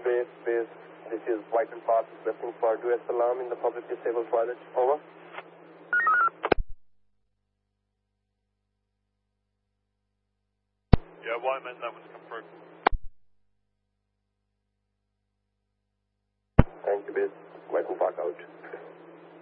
Base. This is White and Park requesting for US alarm in the public disabled toilet. Over. Yeah, Wyman, that one's come through.